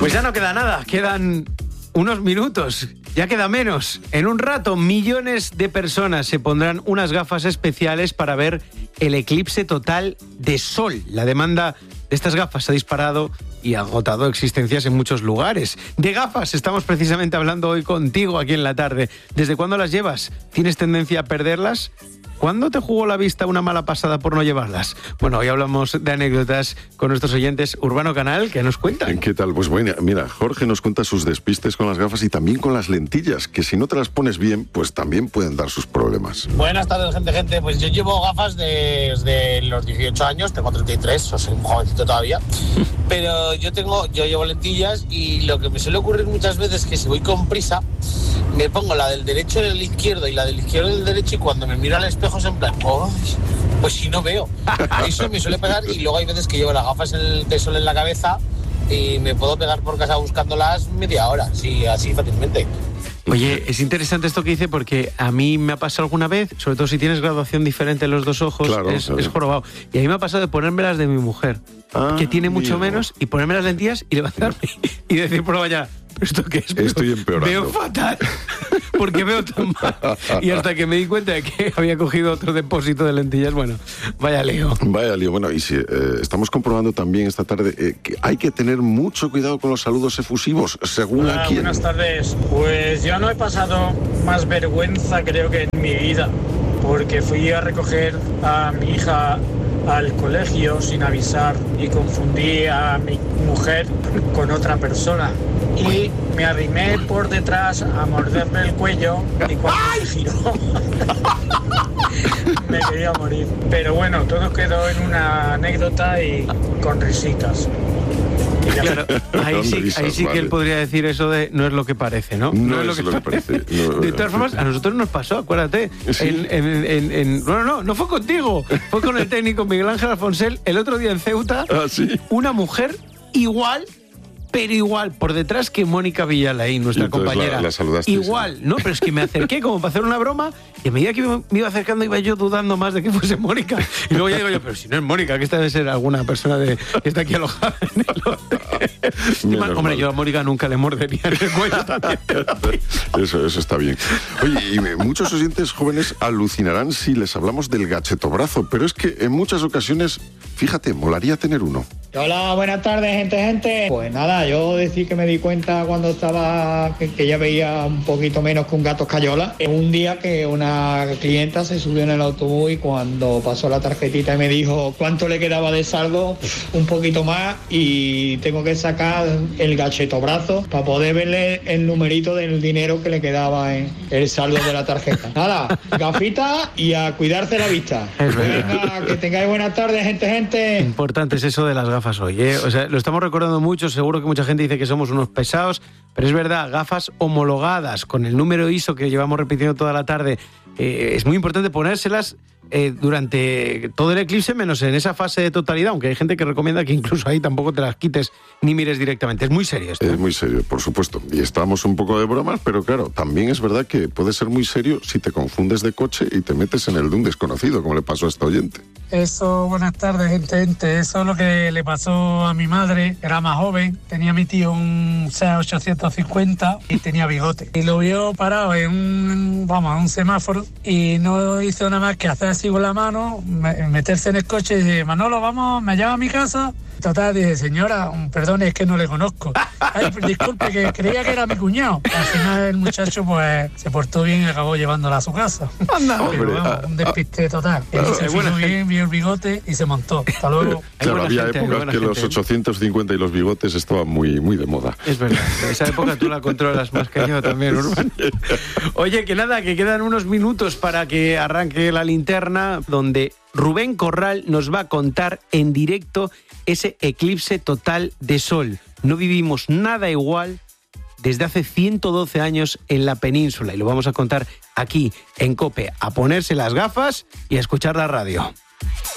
Pues ya no queda nada, quedan unos minutos, ya queda menos. En un rato, millones de personas se pondrán unas gafas especiales para ver el eclipse total de sol. La demanda de estas gafas ha disparado y ha agotado existencias en muchos lugares. De gafas estamos precisamente hablando hoy contigo aquí en la tarde. ¿Desde cuándo las llevas? ¿Tienes tendencia a perderlas? ¿Cuándo te jugó la vista una mala pasada por no llevarlas? Bueno, hoy hablamos de anécdotas con nuestros oyentes Urbano Canal, que nos cuentan. ¿Qué tal? Pues bueno, mira, Jorge nos cuenta sus despistes con las gafas y también con las lentillas, que si no te las pones bien, pues también pueden dar sus problemas. Buenas tardes, gente. Pues yo llevo gafas desde los 18 años, tengo 33, soy un jovencito todavía, pero yo llevo lentillas y lo que me suele ocurrir muchas veces es que si voy con prisa, me pongo la del derecho en el izquierdo y la del izquierdo en el derecho y cuando me miro al espejo es en plan, pues si no veo. Eso me suele pasar y luego hay veces que llevo las gafas de sol en la cabeza y me puedo pegar por casa buscándolas media hora, sí, así fácilmente. Oye, es interesante esto que dice porque a mí me ha pasado alguna vez, sobre todo si tienes graduación diferente en los dos ojos, claro, es jorobado. Y a mí me ha pasado de ponerme las de mi mujer, que tiene mucho menos, y ponerme las lentillas y levantarme y decir por la mañana, ¿pero esto qué es? Estoy empeorando. Veo fatal, porque veo tan mal. Y hasta que me di cuenta de que había cogido otro depósito de lentillas, bueno, vaya lío. Vaya lío. Bueno, y si estamos comprobando también esta tarde que hay que tener mucho cuidado con los saludos efusivos, según Hola, aquí. Buenas tardes. Pues yo no he pasado más vergüenza creo que en mi vida, porque fui a recoger a mi hija al colegio sin avisar y confundí a mi mujer con otra persona y me arrimé por detrás a morderle el cuello y cuando se giró me quería morir. Pero bueno, todo quedó en una anécdota y con risitas. Claro, ahí sí que él podría decir eso de no es lo que parece, ¿no? No es lo que parece. De todas formas, a nosotros nos pasó, acuérdate. ¿Sí? No fue contigo, fue con el técnico Miguel Ángel Alfonsel el otro día en Ceuta. ¿Ah, sí? Una mujer igual, pero igual, por detrás que Mónica Villalain, nuestra compañera. La saludaste. Igual, ¿no? Pero es que me acerqué como para hacer una broma y a medida que me iba acercando iba yo dudando más de que fuese Mónica. Y luego ya digo yo, pero si no es Mónica, que esta debe ser alguna persona que está aquí alojada en el hotel. Hombre, yo a Mónica nunca le mordería en el cuello también. Eso está bien. Oye, y muchos oyentes jóvenes alucinarán si les hablamos del gachetobrazo, pero es que en muchas ocasiones, fíjate, molaría tener uno. Hola, buenas tardes, gente. Pues nada, yo decir que me di cuenta cuando estaba, que ya veía un poquito menos que un gato escayola. Un día que una clienta se subió en el autobús y cuando pasó la tarjetita y me dijo cuánto le quedaba de saldo, un poquito más, y tengo que sacar el gachetobrazo para poder verle el numerito del dinero que le quedaba en el saldo de la tarjeta. Nada, gafita y a cuidarse la vista. Venga, que tengáis buenas tardes, gente. Importante es eso de las gafas hoy, ¿eh? O sea, lo estamos recordando mucho, seguro que mucha gente dice que somos unos pesados, pero es verdad, gafas homologadas con el número ISO que llevamos repitiendo toda la tarde, es muy importante ponérselas durante todo el eclipse, menos en esa fase de totalidad, aunque hay gente que recomienda que incluso ahí tampoco te las quites ni mires directamente. Es muy serio esto. Es muy serio, por supuesto. Y estamos un poco de bromas, pero claro, también es verdad que puede ser muy serio si te confundes de coche y te metes en el de un desconocido, como le pasó a esta oyente. Eso, buenas tardes, gente. Eso es lo que le pasó a mi madre. Era más joven, tenía mi tío un Seat 850 y tenía bigote. Y lo vio parado en un semáforo y no hizo nada más que hacer así con la mano, meterse en el coche y dice, Manolo, vamos, me lleva a mi casa. Total, dije, señora, perdone, es que no le conozco. Ay, disculpe, que creía que era mi cuñado. Al final el muchacho pues se portó bien y acabó llevándola a su casa. Anda, pero vamos, un despiste total. Se fijó bien, vio el bigote y se montó. Hasta luego. Claro, había épocas que los 850 y los bigotes estaban muy, muy de moda. Es verdad, esa época tú la controlas más que yo también, Urbano. Oye, que nada, que quedan unos minutos para que arranque la linterna, donde Rubén Corral nos va a contar en directo ese eclipse total de sol. No vivimos nada igual desde hace 112 años en la península y lo vamos a contar aquí en COPE. A ponerse las gafas y a escuchar la radio.